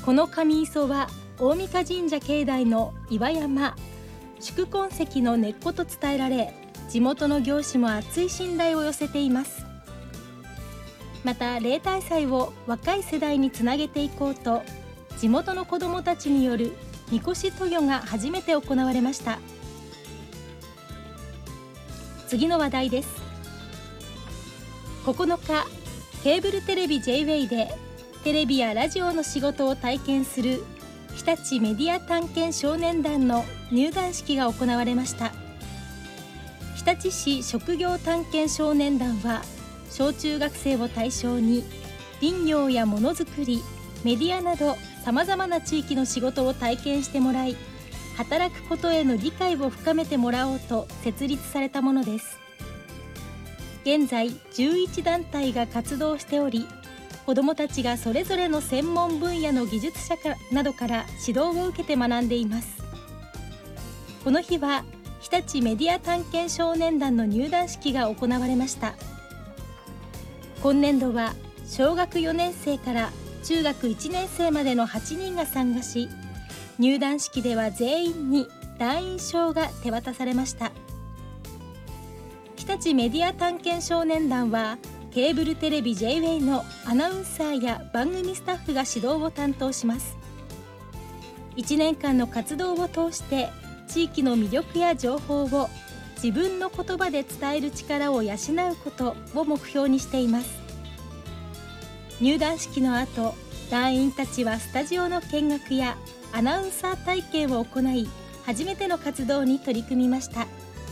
この神磯は大甕神社境内の岩山宿根石の根っこと伝えられ、地元の行司も厚い信頼を寄せています。また例大祭を若い世代につなげていこうと、地元の子どもたちによるみこし渡御が初めて行われました。次の話題です。9日、ケーブルテレビ J-WAY でテレビやラジオの仕事を体験する日立メディア探検少年団の入団式が行われました。日立市職業探検少年団は小中学生を対象に林業やものづくり、メディアなどさまざまな地域の仕事を体験してもらい、働くことへの理解を深めてもらおうと設立されたものです。現在11団体が活動しており、子どもたちがそれぞれの専門分野の技術者などから指導を受けて学んでいます。この日は日立メディア探検少年団の入団式が行われました。今年度は小学4年生から中学1年生までの8人が参加し、入団式では全員に団員証が手渡されました。日立メディア探検少年団はケーブルテレビ J-WAY のアナウンサーや番組スタッフが指導を担当します。1年間の活動を通して地域の魅力や情報を自分の言葉で伝える力を養うことを目標にしています。入団式の後、団員たちはスタジオの見学やアナウンサー体験を行い、初めての活動に取り組みました。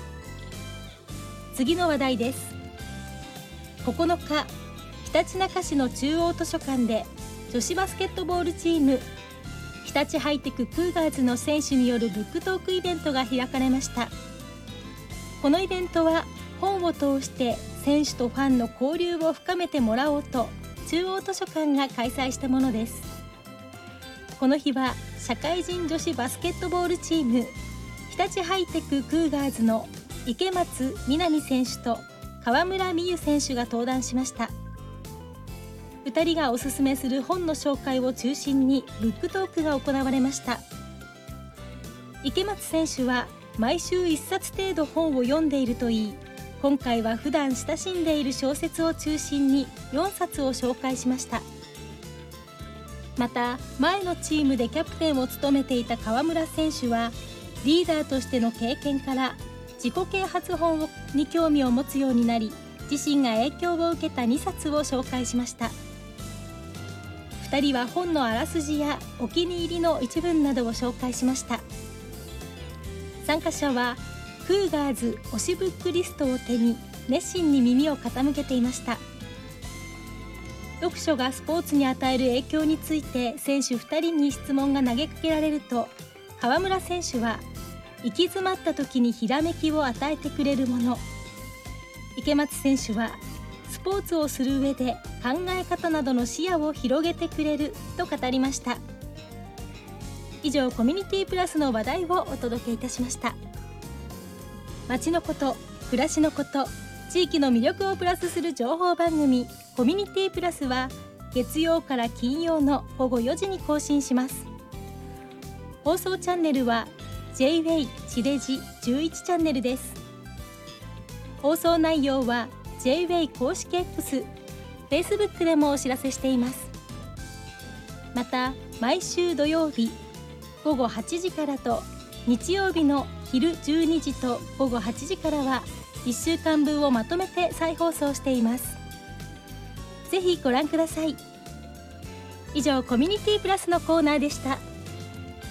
次の話題です。9日、ひたちなか市の中央図書館で女子バスケットボールチーム日立ハイテククーガーズの選手によるブックトークイベントが開かれました。このイベントは本を通して選手とファンの交流を深めてもらおうと中央図書館が開催したものです。この日は社会人女子バスケットボールチーム日立ハイテククーガーズの池松みなみ選手と川村美優選手が登壇しました。2人がおすすめする本の紹介を中心にブックトークが行われました。池松選手は毎週1冊程度本を読んでいるといい、今回は普段親しんでいる小説を中心に4冊を紹介しました。また前のチームでキャプテンを務めていた川村選手はリーダーとしての経験から自己啓発本に興味を持つようになり、自身が影響を受けた2冊を紹介しました。2人は本のあらすじやお気に入りの一文などを紹介しました。参加者はクーガーズ推しブックリストを手に熱心に耳を傾けていました。読書がスポーツに与える影響について選手2人に質問が投げかけられると、川村選手は行き詰まった時にひらめきを与えてくれるもの、池松選手はスポーツをする上で考え方などの視野を広げてくれると語りました。以上、コミュニティプラスの話題をお届けいたしました。街のこと、暮らしのこと、地域の魅力をプラスする情報番組コミュニティプラスは月曜から金曜の午後4時に更新します。放送チャンネルは J-WAY 地デジ11チャンネルです。放送内容は J-WAY 公式 X、Facebook でもお知らせしています。また毎週土曜日午後8時からと日曜日の昼12時と午後8時からは1週間分をまとめて再放送しています。ぜひご覧ください。以上、コミュニティプラスのコーナーでした。